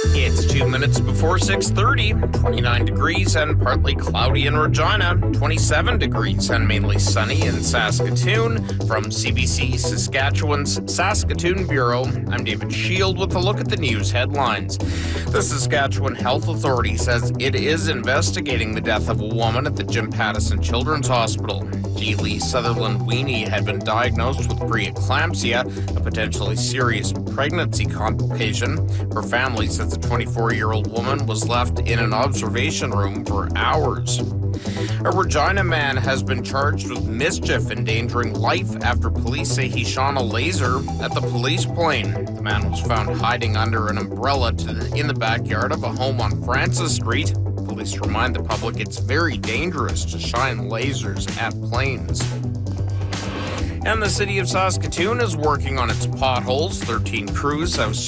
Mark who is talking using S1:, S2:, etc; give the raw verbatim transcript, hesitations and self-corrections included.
S1: It's two minutes before six thirty, twenty-nine degrees and partly cloudy in Regina, twenty-seven degrees and mainly sunny in Saskatoon. From C B C Saskatchewan's Saskatoon Bureau, I'm David Shield with a look at the news headlines. The Saskatchewan Health Authority says it is investigating the death of a woman at the Jim Pattison Children's Hospital. G. Lee Sutherland Weenie had been diagnosed with preeclampsia, a potentially serious pregnancy complication. Her family says the twenty-four-year-old woman was left in an observation room for hours. A Regina man has been charged with mischief endangering life after police say he shone a laser at the police plane. The man was found hiding under an umbrella to the, in the backyard of a home on Francis Street. Police remind the public it's very dangerous to shine lasers at planes. And the city of Saskatoon is working on its potholes. thirteen crews have